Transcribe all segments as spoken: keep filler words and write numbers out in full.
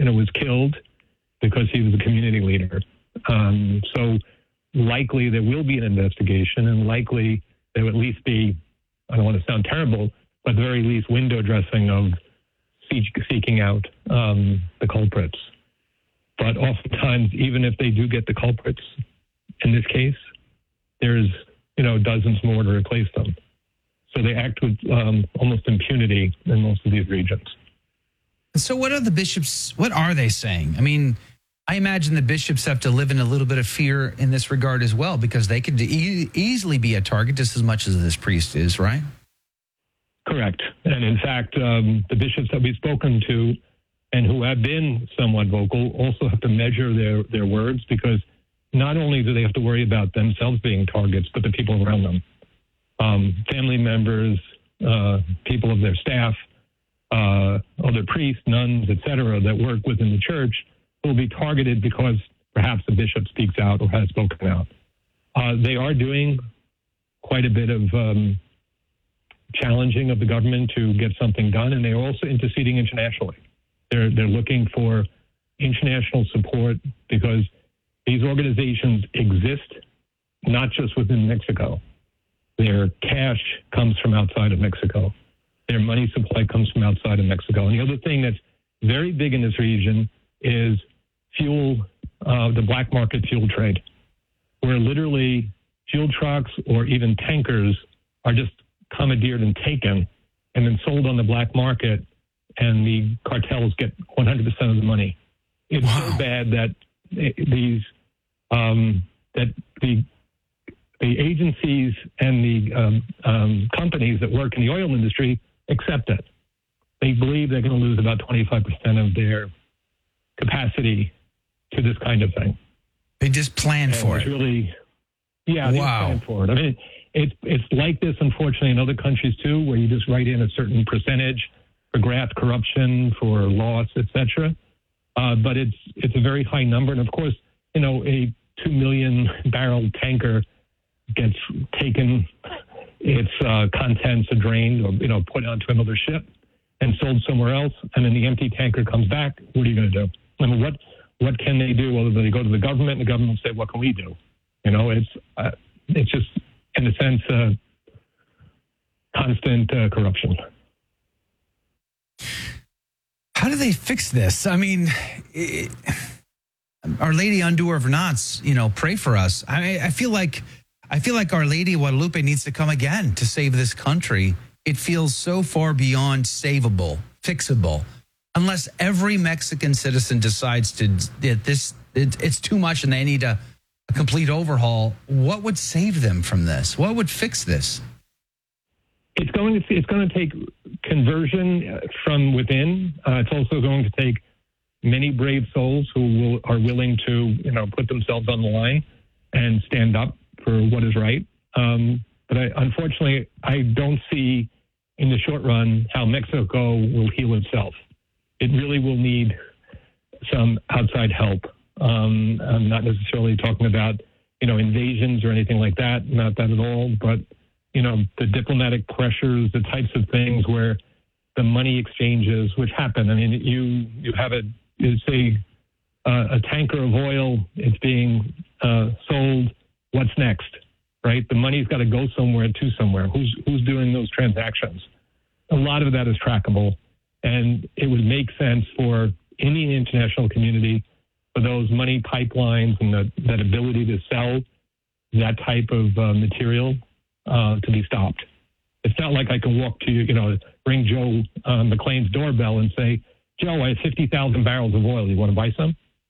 know, was killed because he was a community leader. Um, so likely there will be an investigation, and likely there will at least be, I don't want to sound terrible, but at the very least window dressing of seeking out um, the culprits. But oftentimes, even if they do get the culprits, in this case, there's, you know, dozens more to replace them. So they act with um, almost impunity in most of these regions. So what are the bishops, what are they saying? I mean, I imagine the bishops have to live in a little bit of fear in this regard as well, because they could e- easily be a target just as much as this priest is, right? Correct. And in fact, um, the bishops that we've spoken to and who have been somewhat vocal also have to measure their, their words, because not only do they have to worry about themselves being targets, but the people around them. Um, family members, uh, people of their staff, uh, other priests, nuns, et cetera, that work within the church will be targeted because perhaps the bishop speaks out or has spoken out. Uh, they are doing quite a bit of um, challenging of the government to get something done, and they are also interceding internationally. They're, they're looking for international support because these organizations exist not just within Mexico. Their cash comes from outside of Mexico. Their money supply comes from outside of Mexico. And the other thing that's very big in this region is fuel, uh, the black market fuel trade, where literally fuel trucks or even tankers are just commandeered and taken and then sold on the black market, and the cartels get one hundred percent of the money. It's wow. so bad that these um, that the the agencies and the um, um, companies that work in the oil industry accept it. They believe they're going to lose about twenty-five percent of their capacity to this kind of thing. They just plan and for it's it. Really, yeah, they wow. plan for it. I mean, it's it's like this, unfortunately, in other countries too, where you just write in a certain percentage for graft, corruption, for loss, et cetera. Uh, but it's it's a very high number, and of course, you know, a two million barrel tanker gets taken, its uh, contents are drained or, you know, put onto another ship and sold somewhere else, and then the empty tanker comes back. What are you going to do? I mean, what what can they do other than they go to the government, and the government say, what can we do? You know, it's uh, it's just, in a sense, uh, constant uh, corruption. How do they fix this? I mean, it, Our Lady Undoer of Knots, you know, pray for us. I, I feel like I feel like Our Lady of Guadalupe needs to come again to save this country. It feels so far beyond savable, fixable, unless every Mexican citizen decides to that this it, it's too much and they need a, a complete overhaul. What would save them from this? What would fix this? It's going to it's going to take conversion from within. Uh, it's also going to take many brave souls who will, are willing to, you know, put themselves on the line and stand up for what is right. Um, but I, unfortunately, I don't see in the short run how Mexico will heal itself. It really will need some outside help. Um, I'm not necessarily talking about, you know, invasions or anything like that. Not that at all. But, you know, the diplomatic pressures, the types of things where the money exchanges, which happen. I mean, you you have a you say uh, a tanker of oil. It's being uh, sold. What's next, right? The money's got to go somewhere to somewhere. Who's who's doing those transactions? A lot of that is trackable, and it would make sense for any international community for those money pipelines and the, that ability to sell that type of uh, material uh, to be stopped. It's not like I can walk to, you know, ring Joe uh, McLean's doorbell and say, Joe, I have fifty thousand barrels of oil. You want to buy some?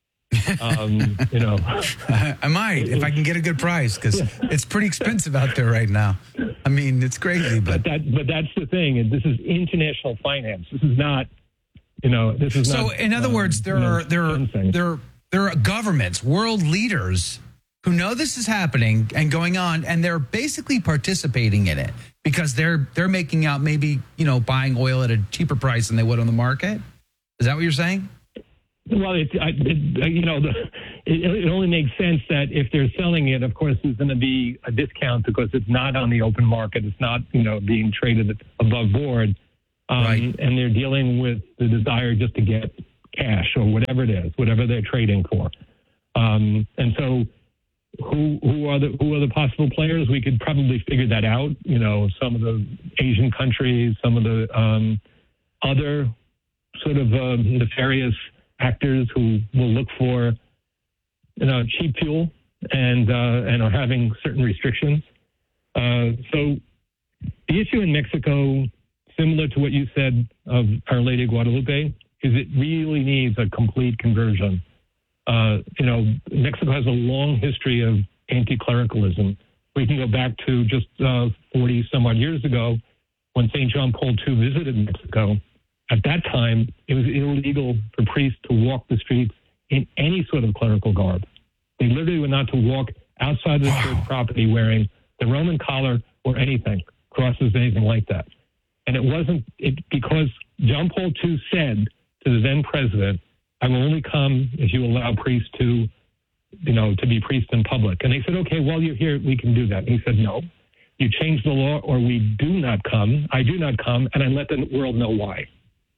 um, you know, I, I might if I can get a good price, because yeah. It's pretty expensive out there right now. I mean, it's crazy, but but, that, but that's the thing. And this is international finance. This is not, you know, this is so. not, In other um, words, there are there are there there are governments, world leaders who know this is happening and going on, and they're basically participating in it because they're they're making out maybe, you know, buying oil at a cheaper price than they would on the market. Is that what you're saying? Well, it, I, it, you know, the, it, it only makes sense that if they're selling it, of course, there's going to be a discount because it's not on the open market. It's not, you know, being traded above board. Um, right. And they're dealing with the desire just to get cash or whatever it is, whatever they're trading for. Um, and so who who are the who are the possible players? We could probably figure that out. You know, some of the Asian countries, some of the um, other sort of uh, nefarious actors who will look for, you know, cheap fuel and uh, and are having certain restrictions. Uh, so the issue in Mexico, similar to what you said of Our Lady of Guadalupe, is it really needs a complete conversion. Uh, you know, Mexico has a long history of anti-clericalism. We can go back to just uh, forty some odd years ago when Saint John Paul the Second visited Mexico. At that time, it was illegal for priests to walk the streets in any sort of clerical garb. They literally were not to walk outside of the church property wearing the Roman collar or anything, crosses, anything like that. And it wasn't it because John Paul the Second said to the then president, I will only come if you allow priests to, you know, to be priests in public. And they said, okay, while you're here, we can do that. And he said, no, you change the law or we do not come. I do not come, and I let the world know why.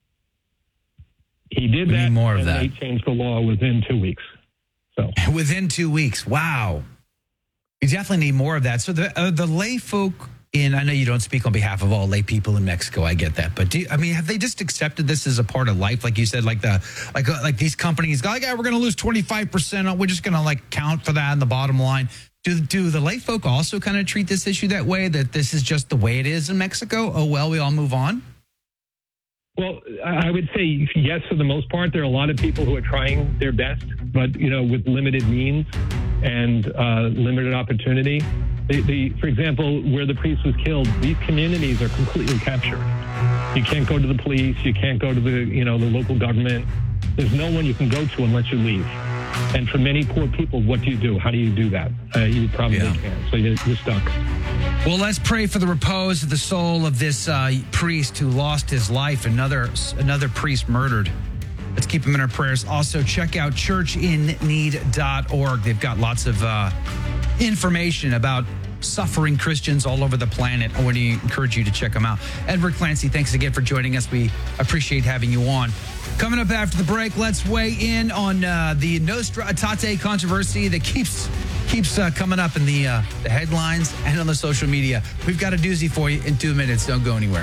He did we that, need more of and that. they changed the law within two weeks. So within two weeks, wow. We definitely need more of that. So the uh, the lay folk in, I know you don't speak on behalf of all lay people in Mexico. I get that, but do you, I mean, have they just accepted this as a part of life, like you said, like the like uh, like these companies go, like, yeah, we're going to lose twenty-five percent. We're just going to like count for that in the bottom line. Do do the lay folk also kind of treat this issue that way? That this is just the way it is in Mexico? Oh well, we all move on. Well, I would say yes, for the most part. There are a lot of people who are trying their best, but, you know, with limited means and uh, limited opportunity. The, the, for example, where the priest was killed, these communities are completely captured. You can't go to the police. You can't go to the, you know, the local government. There's no one you can go to unless you leave. And for many poor people, what do you do? How do you do that? Uh, you probably Yeah. can't. So you're, you're stuck. Well, let's pray for the repose of the soul of this uh, priest who lost his life. Another another priest murdered. Let's keep him in our prayers. Also, check out church in need dot org. They've got lots of uh, information about suffering Christians all over the planet. I want to encourage you to check them out. Edward Clancy, thanks again for joining us. We appreciate having you on. Coming up after the break, let's weigh in on uh, the Nostra Aetate controversy that keeps keeps uh, coming up in the uh, the headlines and on the social media. We've got a doozy for you in two minutes. Don't go anywhere.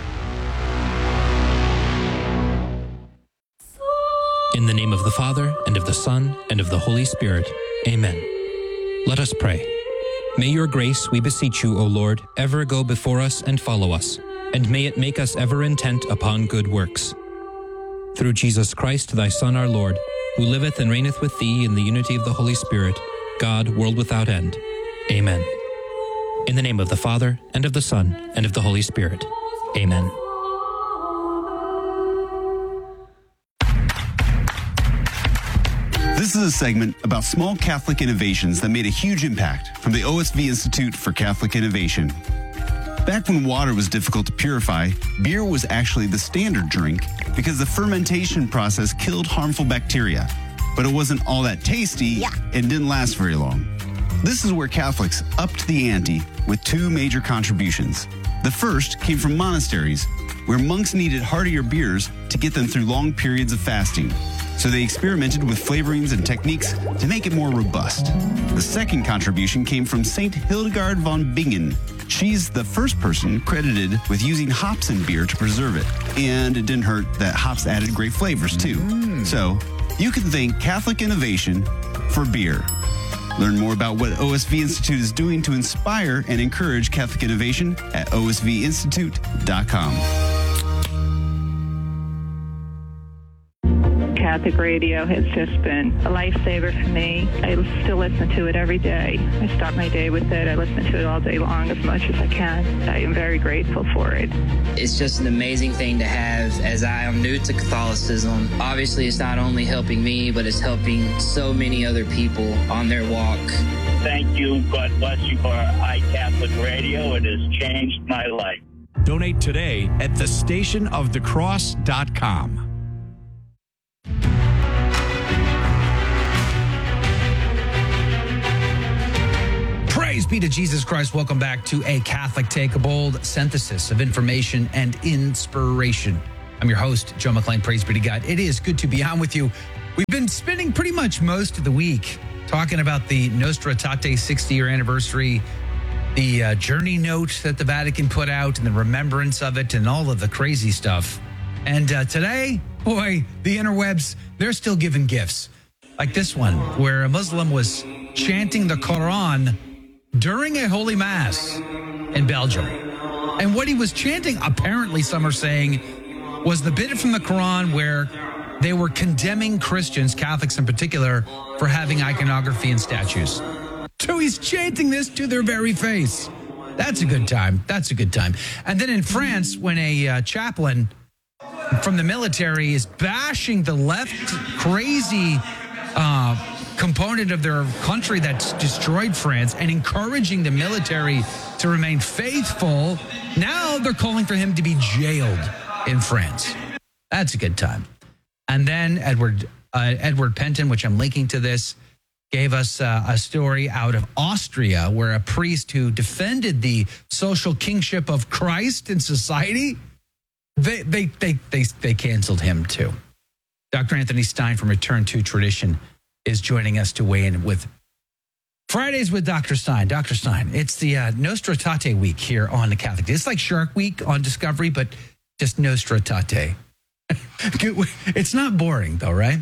In the name of the Father, and of the Son, and of the Holy Spirit. Amen. Let us pray. May your grace, we beseech you, O Lord, ever go before us and follow us, and may it make us ever intent upon good works. Through Jesus Christ, thy Son, our Lord, who liveth and reigneth with thee in the unity of the Holy Spirit, God, world without end. Amen. In the name of the Father, and of the Son, and of the Holy Spirit. Amen. This is a segment about small Catholic innovations that made a huge impact from the O S V Institute for Catholic Innovation. Back when water was difficult to purify, beer was actually the standard drink because the fermentation process killed harmful bacteria. But it wasn't all that tasty yeah. and didn't last very long. This is where Catholics upped the ante with two major contributions. The first came from monasteries, where monks needed heartier beers to get them through long periods of fasting. So they experimented with flavorings and techniques to make it more robust. The second contribution came from Saint Hildegard von Bingen. She's the first person credited with using hops in beer to preserve it. And it didn't hurt that hops added great flavors too. Mm. So you can thank Catholic innovation for beer. Learn more about what O S V Institute is doing to inspire and encourage Catholic innovation at O S V institute dot com. Catholic radio has just been a lifesaver for me. I still listen to it every day. I start my day with it. I listen to it all day long as much as I can. I am very grateful for it. It's just an amazing thing to have as I am new to Catholicism. Obviously, it's not only helping me, but it's helping so many other people on their walk. Thank you. God bless you for iCatholic Radio. It has changed my life. Donate today at the station of the cross dot com. Praise be to Jesus Christ. Welcome back to A Catholic Take, a bold synthesis of information and inspiration. I'm your host, Joe McClain. Praise be to God. It is good to be on with you. We've been spending pretty much most of the week talking about the Nostra Aetate sixty-year anniversary, the uh, journey note that the Vatican put out and the remembrance of it and all of the crazy stuff. And uh, today, boy, the interwebs, they're still giving gifts. Like this one, where a Muslim was chanting the Quran during a Holy Mass in Belgium. And what he was chanting, apparently some are saying, was the bit from the Quran where they were condemning Christians, Catholics in particular, for having iconography and statues. So he's chanting this to their very face. That's a good time. That's a good time. And then in France, when a uh, chaplain from the military is bashing the left crazy uh, component of their country that's destroyed France and encouraging the military to remain faithful, now they're calling for him to be jailed in France. That's a good time. And then Edward uh, Edward Penton, which I'm linking to this, gave us uh, a story out of Austria where a priest who defended the social kingship of Christ in society, they they they they, they canceled him too. Doctor Anthony Stein from Return to Tradition is joining us to weigh in with Fridays with Doctor Stein. Doctor Stein, it's the uh, Nostra Aetate week here on the Catholic. It's like Shark Week on Discovery, but just Nostra Aetate. It's not boring, though, right?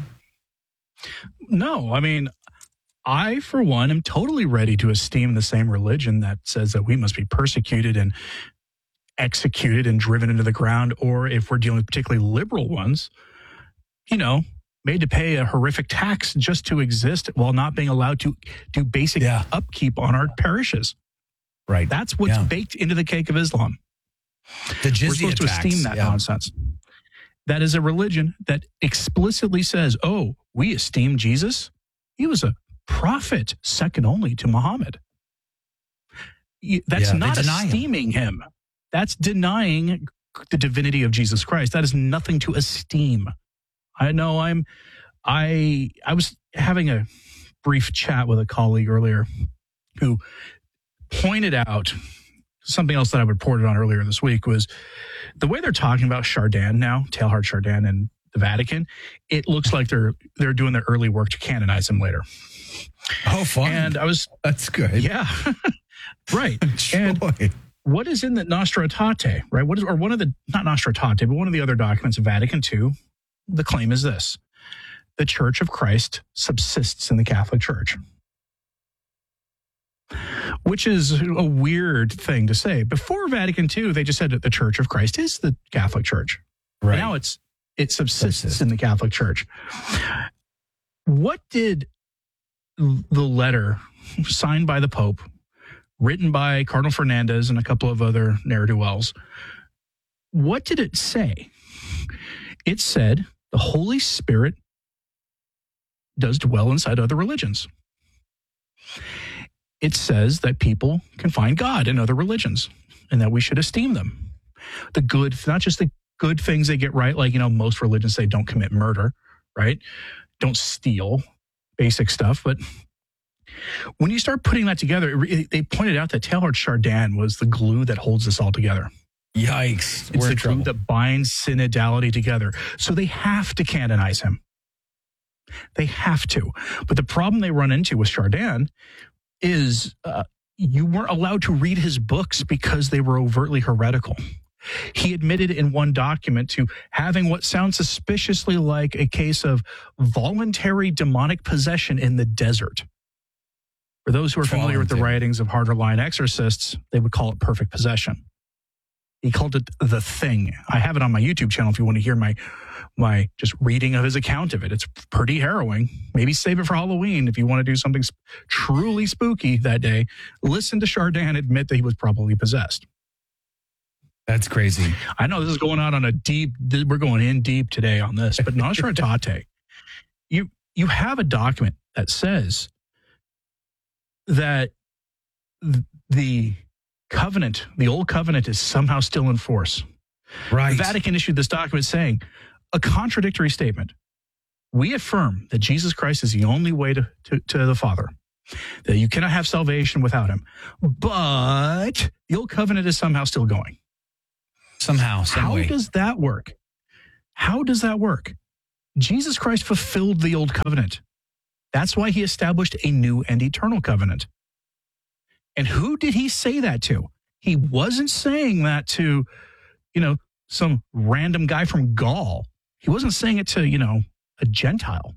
No, I mean, I, for one, am totally ready to esteem the same religion that says that we must be persecuted and executed and driven into the ground, or if we're dealing with particularly liberal ones, you know, made to pay a horrific tax just to exist while not being allowed to do basic yeah. upkeep on our parishes. Right. That's what's yeah. baked into the cake of Islam. The jizya We're supposed tax, to esteem that yeah. nonsense. That is a religion that explicitly says, oh, we esteem Jesus. He was a prophet second only to Muhammad. That's yeah, not esteeming him. him. That's denying the divinity of Jesus Christ. That is nothing to esteem. I know I'm, I, I was having a brief chat with a colleague earlier who pointed out something else that I reported on earlier this week was the way they're talking about Chardin now, Teilhard Chardin and the Vatican. It looks like they're they're doing their early work to canonize him later. Oh, fun! And I was that's good. Yeah, right. And what is in the Nostra Aetate, right? What is or one of the not Nostra Aetate, but one of the other documents of Vatican Two? The claim is this: the Church of Christ subsists in the Catholic Church. Which is a weird thing to say. Before Vatican Two, they just said that the Church of Christ is the Catholic Church. Right. Now it's it subsists Subsist. in the Catholic Church. What did the letter signed by the Pope, written by Cardinal Fernandez and a couple of other ne'er-do-wells, what did it say? It said the Holy Spirit does dwell inside other religions. It says that people can find God in other religions and that we should esteem them. The good, not just the good things they get right, like, you know, most religions say don't commit murder, right? Don't steal, basic stuff. But when you start putting that together, it, they pointed out that Teilhard Chardin was the glue that holds this all together. Yikes. It's We're the in trouble. glue that binds synodality together. So they have to canonize him. They have to. But the problem they run into with Chardin is uh, you weren't allowed to read his books because they were overtly heretical. He admitted in one document to having what sounds suspiciously like a case of voluntary demonic possession in the desert. For those who are familiar with the writings of harder line exorcists, they would call it perfect possession. He called it the thing. I have it on my YouTube channel if you want to hear my my just reading of his account of it. It's pretty harrowing. Maybe save it for Halloween if you want to do something sp- truly spooky that day. Listen to Chardin admit that he was probably possessed. That's crazy. I know this is going out on a deep, we're going in deep today on this, but Nostra Aetate, you, you have a document that says that the covenant, the old covenant is somehow still in force. Right. The Vatican issued this document saying a contradictory statement. We affirm that Jesus Christ is the only way to, to, to the Father, that you cannot have salvation without him. But the old covenant is somehow still going. Somehow, some How way. does that work? How does that work? Jesus Christ fulfilled the old covenant. That's why he established a new and eternal covenant. And who did he say that to? He wasn't saying that to, you know, some random guy from Gaul. He wasn't saying it to, you know, a Gentile.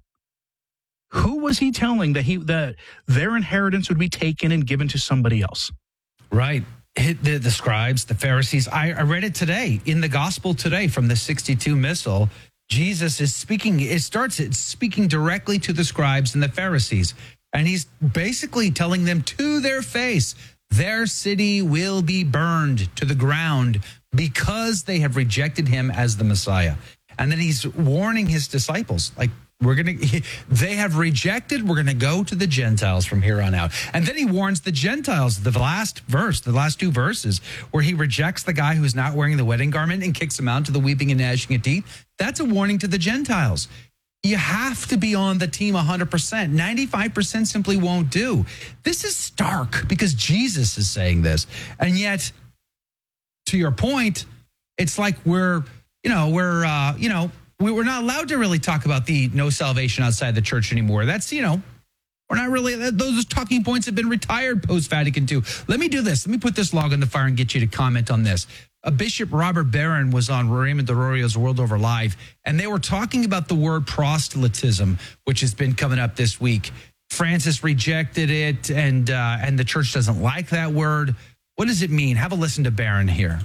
Who was he telling that he that their inheritance would be taken and given to somebody else? Right. Hit the, the scribes, the Pharisees. I, I read it today in the gospel today from the sixty-two Missal. Jesus is speaking. It starts it's speaking directly to the scribes and the Pharisees. And he's basically telling them to their face, their city will be burned to the ground because they have rejected him as the Messiah. And then he's warning his disciples, like, we're going to, they have rejected, we're going to go to the Gentiles from here on out. And then he warns the Gentiles, the last verse, the last two verses, where he rejects the guy who's not wearing the wedding garment and kicks him out to the weeping and gnashing of teeth. That's a warning to the Gentiles. You have to be on the team one hundred percent. ninety-five percent simply won't do. This is stark because Jesus is saying this. And yet, to your point, it's like we're, you know, we're, uh, you know, we we're not allowed to really talk about the no salvation outside the church anymore. That's, you know, we're not really, those talking points have been retired post-Vatican two. Let me do this. Let me put this log on the fire and get you to comment on this. A Bishop Robert Barron was on Raymond DeRorio's World Over Live, and they were talking about the word proselytism, which has been coming up this week. Francis rejected it, and uh, and the church doesn't like that word. What does it mean? Have a listen to Barron here.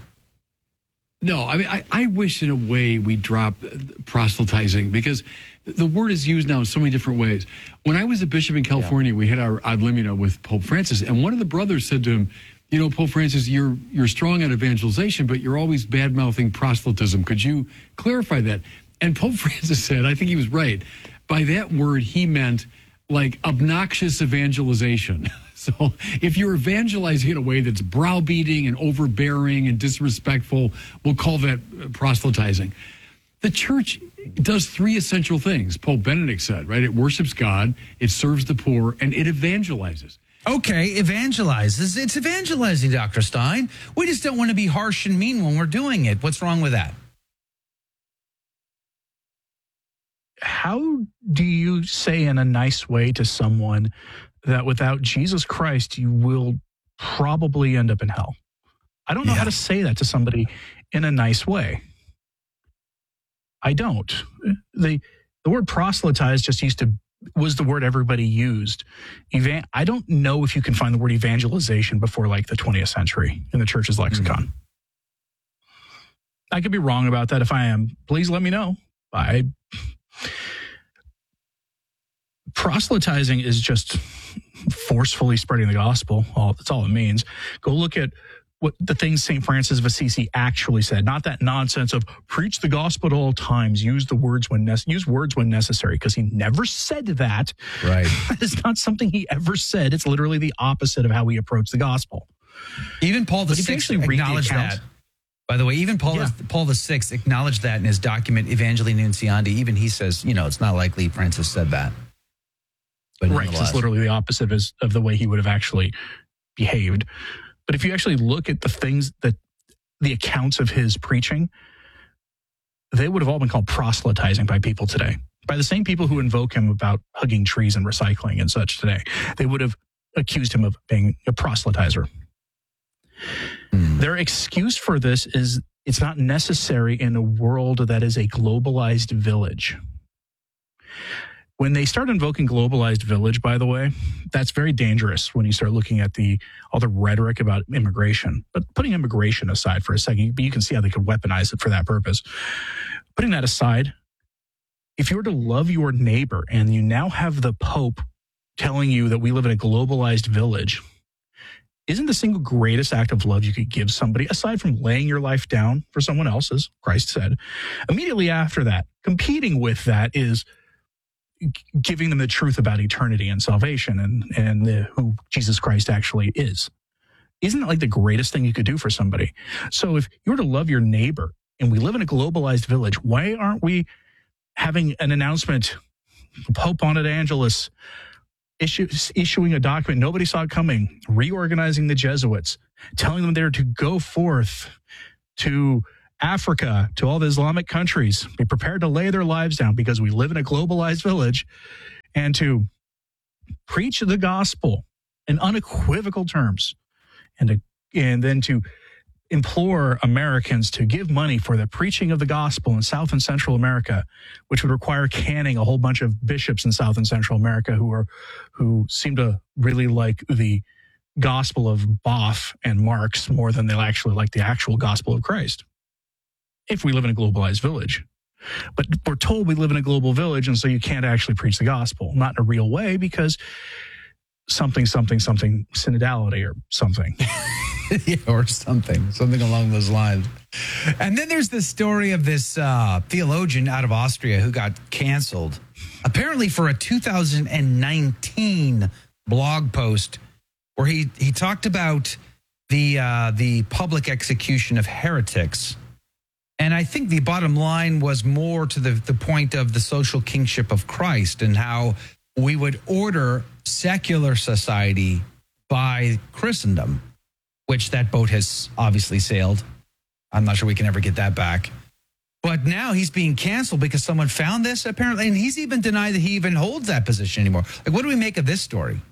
No, I mean, I, I wish in a way we drop proselytizing, because the word is used now in so many different ways. When I was a bishop in California, yeah. we had our ad limina with Pope Francis, and one of the brothers said to him, you know, Pope Francis, you're you're strong on evangelization, but you're always bad-mouthing proselytism. Could you clarify that? And Pope Francis said, I think he was right, by that word he meant like obnoxious evangelization. So if you're evangelizing in a way that's browbeating and overbearing and disrespectful, we'll call that proselytizing. The church does three essential things, Pope Benedict said, right? It worships God, it serves the poor, and it evangelizes. Okay, evangelizes. It's evangelizing, Doctor Stein. We just don't want to be harsh and mean when we're doing it. What's wrong with that? How do you say in a nice way to someone that without Jesus Christ, you will probably end up in hell? I don't know yeah. how to say that to somebody in a nice way. I don't. The, the word proselytize just used to was the word everybody used. Evan, I don't know if you can find the word evangelization before like the twentieth century in the church's lexicon. Mm-hmm. I could be wrong about that. If I am, please let me know. I proselytizing is just forcefully spreading the gospel. All, that's all it means. Go look at what the things Saint Francis of Assisi actually said, not that nonsense of preach the gospel at all times, use the words when ne- use words when necessary, because he never said that. Right. That is not something he ever said. It's literally the opposite of how we approach the gospel. Even Paul the Sixth acknowledged that. By the way, even Paul yeah. Paul the Sixth acknowledged that in his document Evangelii Nuntiandi. Even he says, you know, it's not likely Francis said that. But right, it's literally the opposite of, his, of the way he would have actually behaved. But if you actually look at the things that the accounts of his preaching, they would have all been called proselytizing by people today, by the same people who invoke him about hugging trees and recycling and such today. They would have accused him of being a proselytizer. Mm. Their excuse for this is it's not necessary in a world that is a globalized village. When they start invoking globalized village, by the way, that's very dangerous when you start looking at the all the rhetoric about immigration. But putting immigration aside for a second, you can see how they could weaponize it for that purpose. Putting that aside, if you were to love your neighbor and you now have the Pope telling you that we live in a globalized village, isn't the single greatest act of love you could give somebody, aside from laying your life down for someone else, as Christ said, immediately after that, competing with that is giving them the truth about eternity and salvation and, and the, who Jesus Christ actually is. Isn't that like the greatest thing you could do for somebody? So if you were to love your neighbor and we live in a globalized village, why aren't we having an announcement, Pope Bonnet Angelus issue, issuing a document, nobody saw it coming, reorganizing the Jesuits, telling them they're to go forth to Africa, to all the Islamic countries, be prepared to lay their lives down because we live in a globalized village, and to preach the gospel in unequivocal terms, and to, and then to implore Americans to give money for the preaching of the gospel in South and Central America, which would require canning a whole bunch of bishops in South and Central America who are who seem to really like the gospel of Boff and Marx more than they'll actually like the actual gospel of Christ. If we live in a globalized village. But we're told we live in a global village, and so you can't actually preach the gospel, not in a real way, because something, something, something, synodality or something. Yeah, or something, something along those lines. And then there's the story of this uh, theologian out of Austria who got canceled, apparently for a two thousand nineteen blog post where he, he talked about the uh, the public execution of heretics. And I think the bottom line was more to the, the point of the social kingship of Christ and how we would order secular society by Christendom, which that boat has obviously sailed. I'm not sure we can ever get that back. But now he's being canceled because someone found this, apparently, and he's even denied that he even holds that position anymore. Like, what do we make of this story?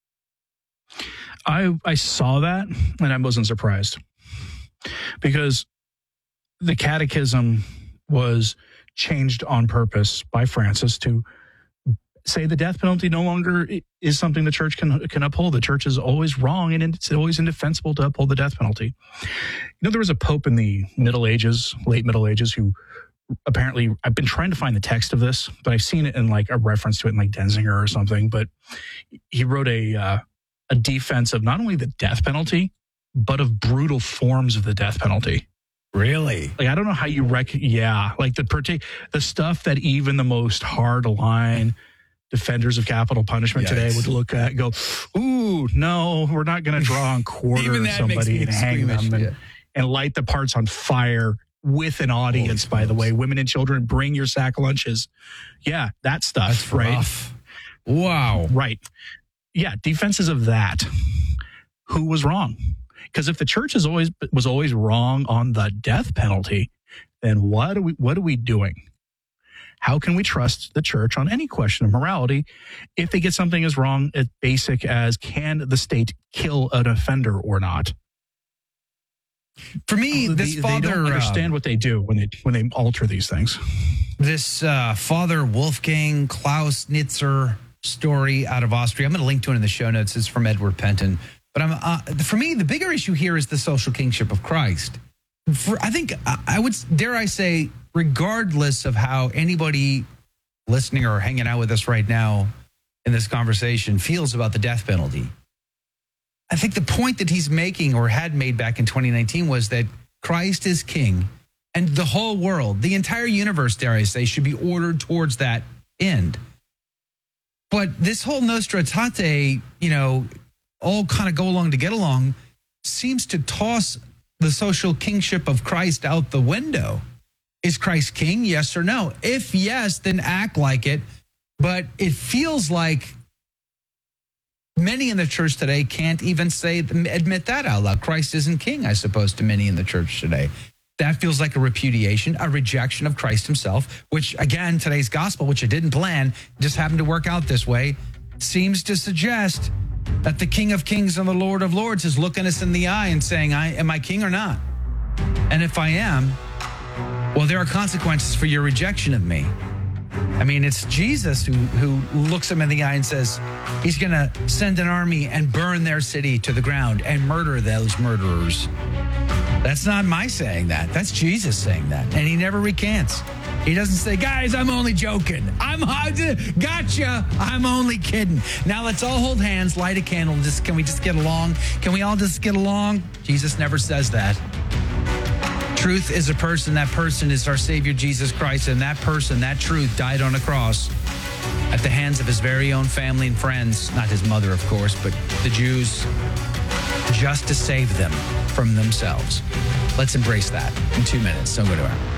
I I saw that, and I wasn't surprised, because the catechism was changed on purpose by Francis to say the death penalty no longer is something the church can can uphold. The church is always wrong, and it's always indefensible to uphold the death penalty. You know, there was a pope in the Middle Ages, late Middle Ages, who apparently, I've been trying to find the text of this, but I've seen it in like a reference to it in like Denzinger or something. But he wrote a uh, a defense of not only the death penalty, but of brutal forms of the death penalty. Really? Like, I don't know how you rec. Yeah, like the partic- the stuff that even the most hard line defenders of capital punishment Yikes. today would look at and go, ooh, no, we're not going to draw and quarter somebody and hang them and, and light the parts on fire with an audience, Holy by smokes. the way. Women and children, bring your sack lunches. Yeah, that stuff, That's right? rough. Wow. Right. Yeah, defenses of that. Who was wrong? Because if the church is always was always wrong on the death penalty, then what are we what are we doing? How can we trust the church on any question of morality if they get something as wrong as basic as, can the state kill an offender or not? For me, this they, father they don't understand um, what they do when they when they alter these things. This uh, Father Wolfgang Klaus Nitzer story out of Austria. I'm going to link to it in the show notes. It's from Edward Penton. But I'm uh, for me, the bigger issue here is the social kingship of Christ. For, I think I would dare I say, regardless of how anybody listening or hanging out with us right now in this conversation feels about the death penalty, I think the point that he's making or had made back in twenty nineteen was that Christ is king and the whole world, the entire universe, dare I say, should be ordered towards that end. But this whole Nostra Aetate, you know, all kind of go along to get along, seems to toss the social kingship of Christ out the window. Is Christ king? Yes or no? If yes, then act like it. But it feels like many in the church today can't even say, admit that out loud. Christ isn't king, I suppose, to many in the church today. That feels like a repudiation, a rejection of Christ himself, which, again, today's gospel, which I didn't plan, just happened to work out this way, seems to suggest that the King of Kings and the Lord of Lords is looking us in the eye and saying, I, am I king or not? And if I am, well, there are consequences for your rejection of me. I mean, it's Jesus who, who looks him in the eye and says he's going to send an army and burn their city to the ground and murder those murderers. That's not my saying that. That's Jesus saying that. And he never recants. He doesn't say, guys, I'm only joking. I'm gotcha. I'm only kidding. Now let's all hold hands, light a candle. Just can we just get along? Can we all just get along? Jesus never says that. Truth is a person. That person is our Savior, Jesus Christ. And that person, that truth, died on a cross at the hands of his very own family and friends. Not his mother, of course, but the Jews, just to save them from themselves. Let's embrace that in two minutes. So go to our.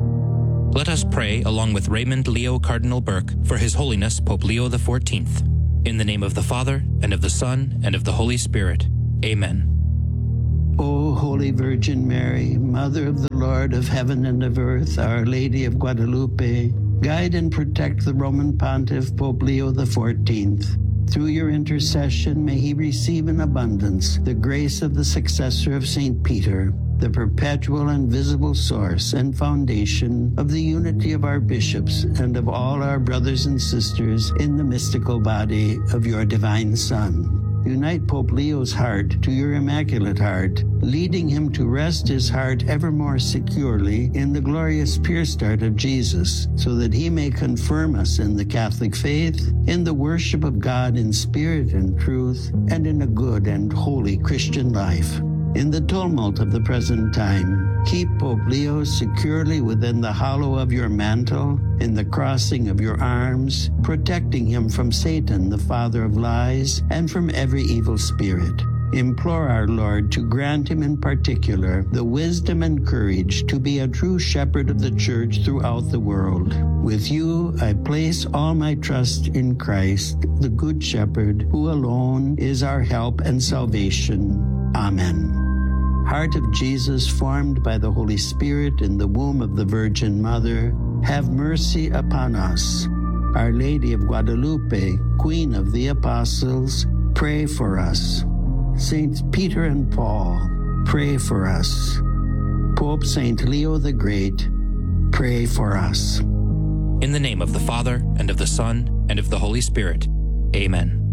Let us pray along with Raymond Leo Cardinal Burke for His Holiness Pope Leo the fourteenth. In the name of the Father, and of the Son, and of the Holy Spirit. Amen. O Holy Virgin Mary, Mother of the Lord of heaven and of earth, Our Lady of Guadalupe, guide and protect the Roman Pontiff Pope Leo the fourteenth. Through your intercession, may he receive in abundance the grace of the successor of Saint Peter, the perpetual and visible source and foundation of the unity of our bishops and of all our brothers and sisters in the mystical body of your divine Son. Unite Pope Leo's heart to your Immaculate Heart, leading him to rest his heart ever more securely in the glorious pure start of Jesus, so that he may confirm us in the Catholic faith, in the worship of God in spirit and truth, and in a good and holy Christian life. In the tumult of the present time, keep Pope Leo securely within the hollow of your mantle, in the crossing of your arms, protecting him from Satan, the father of lies, and from every evil spirit. Implore our Lord to grant him in particular the wisdom and courage to be a true shepherd of the church throughout the world. With you, I place all my trust in Christ, the Good Shepherd, who alone is our help and salvation. Amen. Heart of Jesus, formed by the Holy Spirit in the womb of the Virgin Mother, have mercy upon us. Our Lady of Guadalupe, Queen of the Apostles, pray for us. Saints Peter and Paul, pray for us. Pope Saint Leo the Great, pray for us. In the name of the Father, and of the Son, and of the Holy Spirit. Amen.